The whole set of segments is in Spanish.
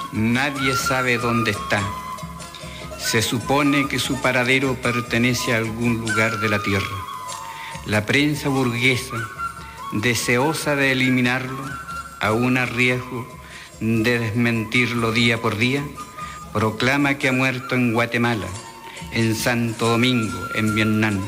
Nadie sabe dónde está. Se supone que su paradero pertenece a algún lugar de la tierra. La prensa burguesa, deseosa de eliminarlo, aún a riesgo de desmentirlo día por día, proclama que ha muerto en Guatemala, en Santo Domingo, en Vietnam.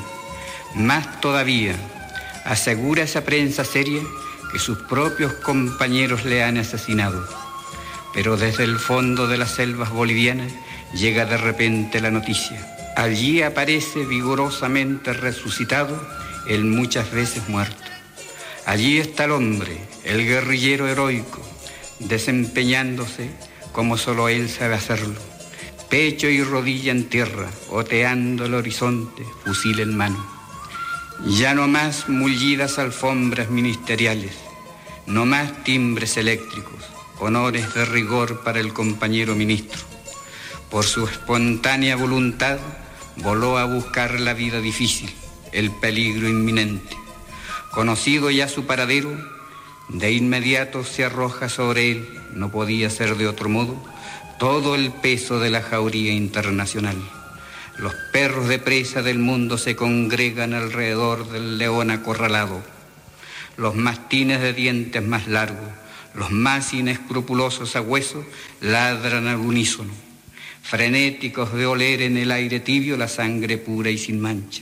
Más todavía, asegura esa prensa seria que sus propios compañeros le han asesinado. Pero desde el fondo de las selvas bolivianas llega de repente la noticia. Allí aparece vigorosamente resucitado el muchas veces muerto. Allí está el hombre, el guerrillero heroico, desempeñándose como solo él sabe hacerlo, pecho y rodilla en tierra, oteando el horizonte, fusil en mano. Ya no más mullidas alfombras ministeriales, no más timbres eléctricos, honores de rigor para el compañero ministro. Por su espontánea voluntad voló a buscar la vida difícil, el peligro inminente. Conocido ya su paradero, de inmediato se arroja sobre él, no podía ser de otro modo, todo el peso de la jauría internacional. Los perros de presa del mundo se congregan alrededor del león acorralado. Los mastines de dientes más largos, los más inescrupulosos sagüesos, ladran al unísono, frenéticos de oler en el aire tibio la sangre pura y sin mancha.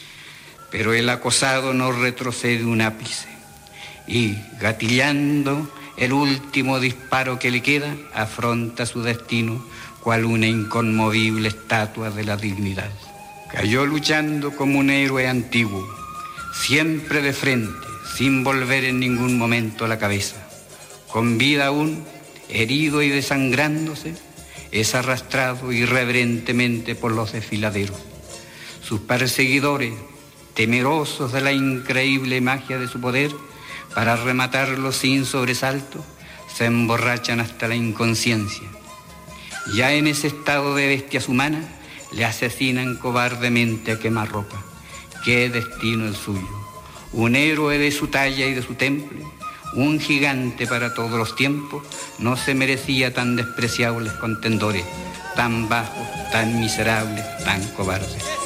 Pero el acosado no retrocede un ápice y, gatillando el último disparo que le queda, afronta su destino cual una inconmovible estatua de la dignidad. Cayó luchando como un héroe antiguo, siempre de frente, sin volver en ningún momento la cabeza. Con vida aún, herido y desangrándose, es arrastrado irreverentemente por los desfiladeros. Sus perseguidores, temerosos de la increíble magia de su poder, para rematarlo sin sobresalto, se emborrachan hasta la inconsciencia. Ya en ese estado de bestias humanas, le asesinan cobardemente a quemarropa. ¡Qué destino el suyo! Un héroe de su talla y de su temple, un gigante para todos los tiempos, no se merecía tan despreciables contendores, tan bajos, tan miserables, tan cobardes.